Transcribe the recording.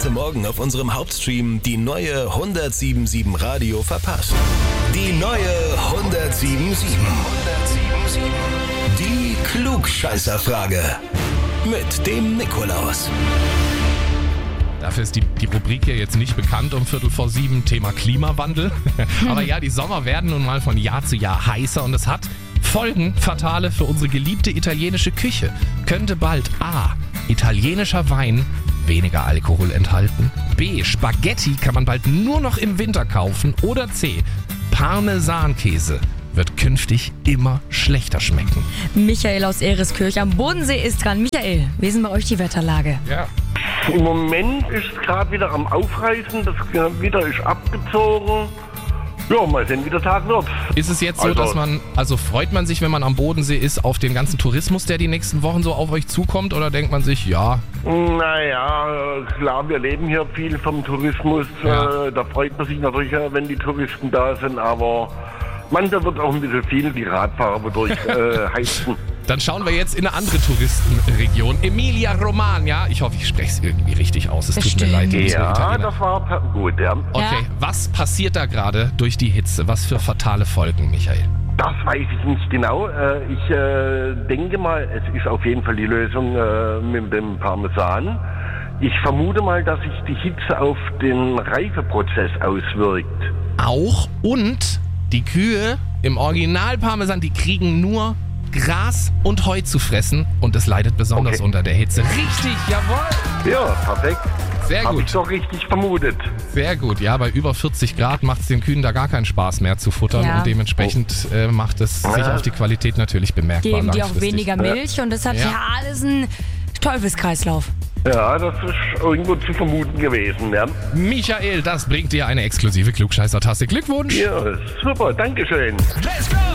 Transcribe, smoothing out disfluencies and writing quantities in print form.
heute Morgen auf unserem Hauptstream die neue 107.7 Radio verpasst? Die neue 107.7. Die Klugscheißerfrage. Mit dem Nikolaus. Dafür ist die Rubrik hier jetzt nicht bekannt um 6:45, Thema Klimawandel. Aber ja, die Sommer werden nun mal von Jahr zu Jahr heißer und es hat Folgen fatale für unsere geliebte italienische Küche. Könnte bald A. italienischer Wein weniger Alkohol enthalten, B. Spaghetti kann man bald nur noch im Winter kaufen oder C. Parmesankäse wird künftig immer schlechter schmecken. Michael aus Ehreskirch am Bodensee ist dran. Michael, wie ist denn bei euch die Wetterlage? Ja. Im Moment ist es gerade wieder am Aufreißen, das Gewitter ist abgezogen. Ja, mal sehen, wie der Tag wird. Ist es jetzt so, dass freut man sich, wenn man am Bodensee ist, auf den ganzen Tourismus, der die nächsten Wochen so auf euch zukommt? Oder denkt man sich, ja? Naja, klar, wir leben hier viel vom Tourismus. Ja. Da freut man sich natürlich, wenn die Touristen da sind, aber manchmal wird auch ein bisschen viel, die Radfahrer wodurch heizen. Dann schauen wir jetzt in eine andere Touristenregion. Emilia-Romagna. Ich hoffe, ich spreche es irgendwie richtig aus. Es tut mir leid. Ja, das war gut, ja. Okay, was passiert da gerade durch die Hitze? Was für fatale Folgen, Michael? Das weiß ich nicht genau. Ich denke mal, es ist auf jeden Fall die Lösung mit dem Parmesan. Ich vermute mal, dass sich die Hitze auf den Reifeprozess auswirkt. Auch und die Kühe im Original Parmesan, die kriegen nur Gras und Heu zu fressen und es leidet besonders unter der Hitze. Richtig, jawohl! Ja, perfekt. Sehr gut. Hab ich doch richtig vermutet. Sehr gut, ja, bei über 40 Grad macht es den Kühen da gar keinen Spaß mehr zu futtern und dementsprechend macht es sich auf die Qualität natürlich bemerkbar. Geben die auch weniger Milch und das hat ja alles einen Teufelskreislauf. Ja, das ist irgendwo zu vermuten gewesen, ja. Michael, das bringt dir eine exklusive Klugscheißer-Tasse. Glückwunsch! Ja, super, dankeschön. Let's go!